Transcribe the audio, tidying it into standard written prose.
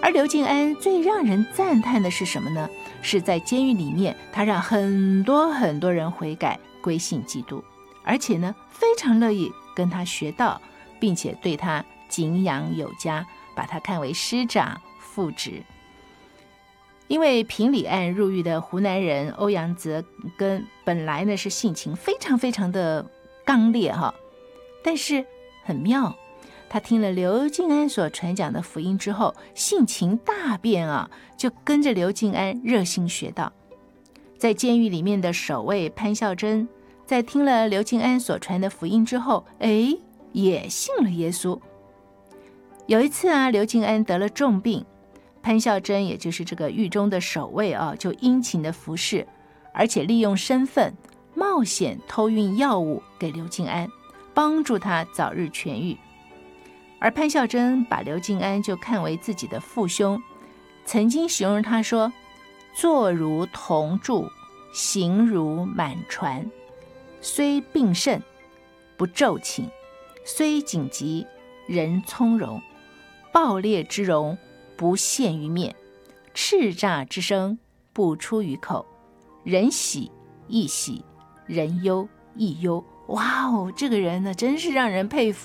而刘敬安最让人赞叹的是什么呢？是在监狱里面，他让很多人悔改归信基督，而且呢非常乐意跟他学道，并且对他敬仰有加，把他看为师长副职。因为评理案入狱的湖南人欧阳泽根本来呢是性情非常的刚烈哈，但是很妙，他听了刘敬安所传讲的福音之后，性情大变啊，就跟着刘敬安热心学道。在监狱里面的守卫潘孝珍，在听了刘敬安所传的福音之后，也信了耶稣。有一次啊，刘敬安得了重病，潘孝珍也就是这个狱中的守卫啊，就殷勤的服侍，而且利用身份冒险偷运药物给刘敬安，帮助他早日痊愈。而潘孝珍把刘敬安就看为自己的父兄，曾经形容他说：坐如铜柱，行如满船，虽病甚，不骤寝；虽紧急，人从容。暴烈之容，不现于面；叱咤之声，不出于口。人喜亦喜，人忧亦忧。哇哦，这个人呢，真是让人佩服。